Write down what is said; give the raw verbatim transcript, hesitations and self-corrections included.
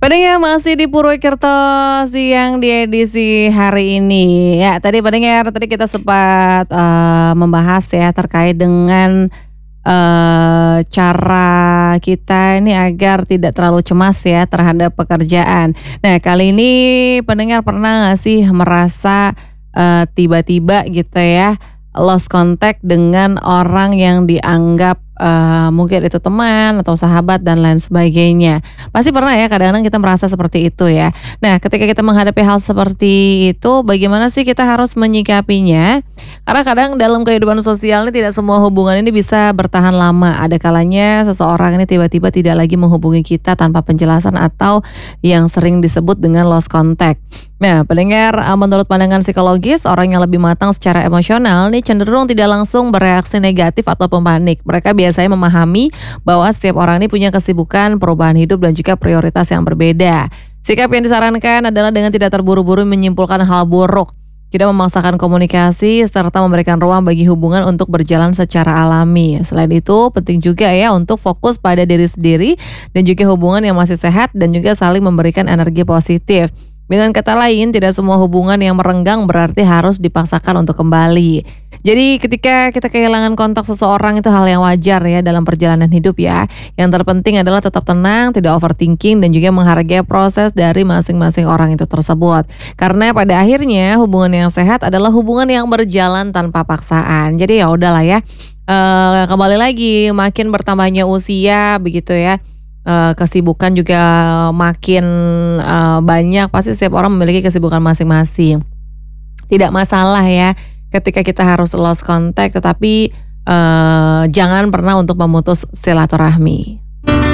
Pendengar masih di Purwokerto Siang di edisi hari ini. Ya, tadi pendengar tadi kita sempat eee, membahas ya terkait dengan eee, cara kita ini agar tidak terlalu cemas ya terhadap pekerjaan. Nah, kali ini pendengar pernah nggak sih merasa eee, tiba-tiba gitu ya lost contact dengan orang yang dianggap eee, mungkin itu teman atau sahabat dan lain sebagainya. Pasti pernah ya kadang-kadang kita merasa seperti itu ya. Nah, ketika kita menghadapi hal seperti itu, bagaimana sih kita harus menyikapinya? Karena kadang dalam kehidupan sosial ini tidak semua hubungan ini bisa bertahan lama. Ada kalanya seseorang ini tiba-tiba tidak lagi menghubungi kita tanpa penjelasan atau yang sering disebut dengan lost contact. Nah, pendengar, eh, menurut pandangan psikologis, orang yang lebih matang secara emosional nih cenderung tidak langsung bereaksi negatif ataupun panik. Mereka biasanya memahami bahwa setiap orang ini punya kesibukan, perubahan hidup, dan juga prioritas yang berbeda. Sikap yang disarankan adalah dengan tidak terburu-buru menyimpulkan hal buruk, tidak memaksakan komunikasi, serta memberikan ruang bagi hubungan untuk berjalan secara alami. Selain itu, penting juga ya untuk fokus pada diri sendiri dan juga hubungan yang masih sehat dan juga saling memberikan energi positif. Dengan kata lain, tidak semua hubungan yang merenggang berarti harus dipaksakan untuk kembali. Jadi ketika kita kehilangan kontak seseorang itu hal yang wajar ya dalam perjalanan hidup ya. Yang terpenting adalah tetap tenang, tidak overthinking dan juga menghargai proses dari masing-masing orang itu tersebut. Karena pada akhirnya hubungan yang sehat adalah hubungan yang berjalan tanpa paksaan. Jadi ya udahlah ya. Eh, kembali lagi makin bertambahnya usia begitu ya. Eee, kesibukan juga makin, eee, banyak, pasti setiap orang memiliki kesibukan masing-masing. Tidak masalah ya ketika kita harus lost contact, tetapi, eee, jangan pernah untuk memutus silaturahmi.